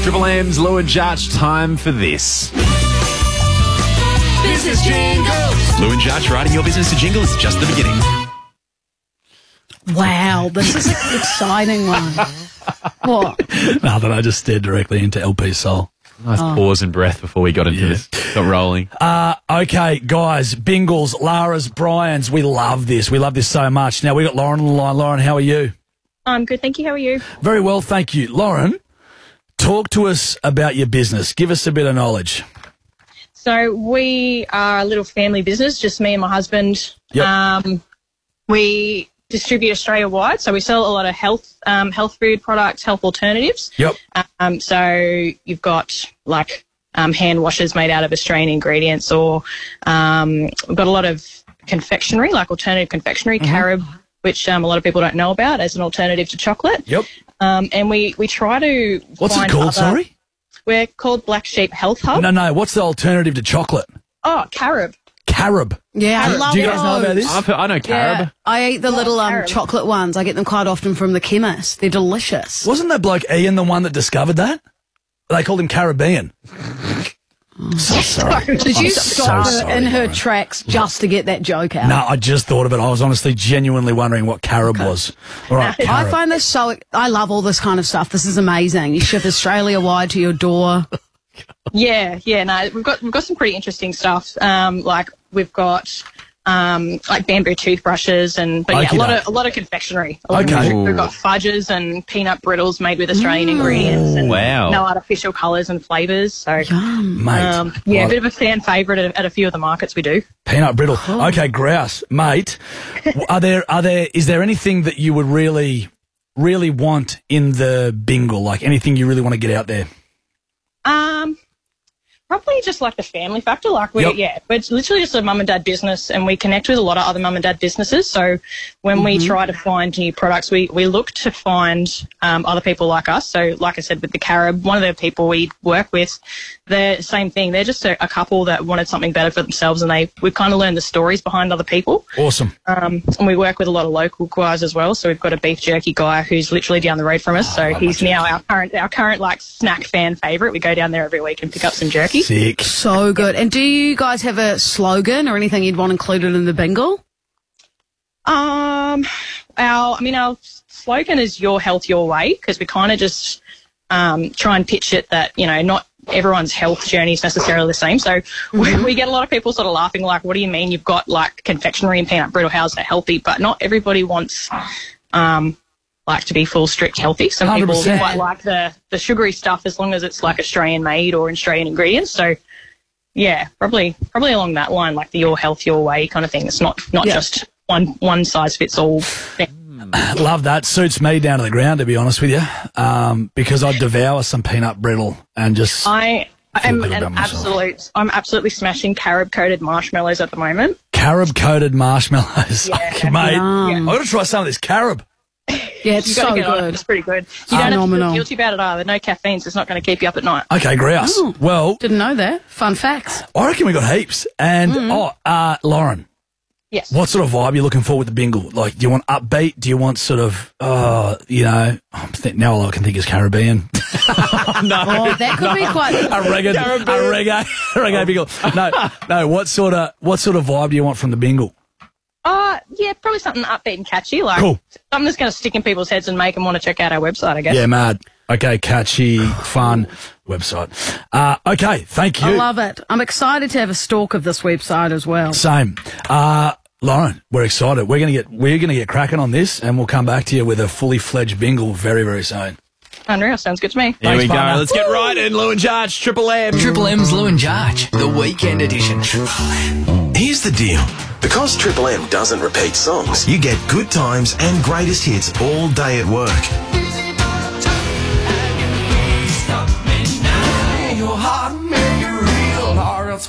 Triple M's Lou and Judge, time for this. Business Jingles. Lou and Judge, writing your business to jingle is just the beginning. Wow, this is an exciting one. What? Nothing, I just stared directly into LP's soul. Nice pause and breath before we got into this. Got rolling. Okay, guys, Bingles, Lara's, Brian's, we love this. We love this so much. Now, we got Lauren on the line. Lauren, how are you? I'm good, thank you. How are you? Very well, thank you. Lauren, talk to us about your business. Give us a bit of knowledge. So we are a little family business, just me and my husband. Yep. We distribute Australia-wide, so we sell a lot of health food products, health alternatives. Yep. So you've got like hand washers made out of Australian ingredients, or we've got a lot of confectionery, like alternative confectionery, carob, which a lot of people don't know about as an alternative to chocolate. Yep. And we try to What's find it called, sorry? We're called Black Sheep Health Hub. No, what's the alternative to chocolate? Oh, carob. Carob. Yeah, I love Do you guys know about this? I know carob. Yeah, I eat the little carob. chocolate ones. I get them quite often from the chemist. They're delicious. Wasn't that bloke Ian the one that discovered that? They called him Caribbean. So sorry. Did you I'm stop so her sorry, in her Lauren. tracks just to get that joke out? No, I just thought of it. I was honestly genuinely wondering what carob was. All right, I carob. find this I love all this kind of stuff. This is amazing. You ship Australia-wide to your door. Yeah, no, we've got some pretty interesting stuff. Like we've got like bamboo toothbrushes and a lot of confectionary. Okay. We've got fudges and peanut brittles made with Australian ingredients and Wow. no artificial colours and flavours. So Mate. a bit of a fan favourite at a few of the markets we do. Peanut brittle. Okay, grouse. Mate, is there anything that you would really, really want in the bingle? Like anything you really want to get out there? Probably just like the family factor. Like we're literally just a mum and dad business, and we connect with a lot of other mum and dad businesses. So when we try to find new products, we look to find other people like us. So like I said, with the carob, one of the people we work with, they're the same thing. They're just a couple that wanted something better for themselves, and we've kind of learned the stories behind other people. Awesome. And we work with a lot of local guys as well. So we've got a beef jerky guy who's literally down the road from us. So he's now our current like snack fan favourite. We go down there every week and pick up some jerky. Sick. So good. And do you guys have a slogan or anything you'd want included in the bingle? Our slogan is "Your Health, Your Way," because we kind of just try and pitch it that, you know, not everyone's health journey is necessarily the same. So we get a lot of people sort of laughing, like, "What do you mean you've got like confectionery and peanut brittle? How's that healthy?" But not everybody wants like to be full strict healthy. Some 100%. people quite like the sugary stuff as long as it's like Australian made or Australian ingredients. So yeah, probably along that line, like the "Your Health, Your Way" kind of thing. It's not just one size fits all thing. Love that. Suits me down to the ground, to be honest with you, because I devour some peanut brittle and just. I'm good about myself. I'm absolutely smashing carob coated marshmallows at the moment. Carob coated marshmallows. Yeah. Mate, Yum. I've got to try some of this carob. Yeah, it's You got so to get on it. good. It's pretty good. You don't have to Phenomenal. feel guilty about it either. No caffeine, so it's not going to keep you up at night. Okay, grouse. Oh. Well, Didn't know that. Fun facts. I reckon we got heaps. And, Lauren, Yes. what sort of vibe are you looking for with the bingle? Like, do you want upbeat? Do you want sort of, now all I can think is Caribbean. Oh, that could be quite. a reggae bingle. No, what sort of vibe do you want from the bingle? Yeah, probably something upbeat and catchy. Like Cool. something that's going to stick in people's heads and make them want to check out our website, I guess. Yeah, mad. Okay, catchy, fun website. Okay, thank you. I love it. I'm excited to have a stalk of this website as well. Same. Lauren, we're excited. We're gonna get cracking on this, and we'll come back to you with a fully fledged bingle very, very soon. Unreal. Sounds good to me. Here we Thanks, go. partner. Let's get right in. Lou and Judge, Triple M. Triple M's Lou and Judge, the weekend edition. Here's the deal. Because Triple M doesn't repeat songs, you get good times and greatest hits all day at work.